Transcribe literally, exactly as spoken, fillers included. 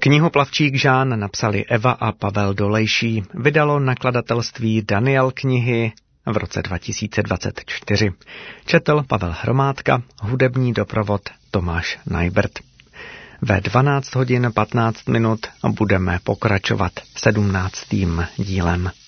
Knihu Plavčík Žán napsali Eva a Pavel Dolejší. Vydalo nakladatelství Daniel knihy v roce dva tisíce dvacet čtyři. Četl Pavel Hromádka, hudební doprovod Tomáš Najbert. Ve dvanáct hodin patnáct minut budeme pokračovat sedmnáctým dílem.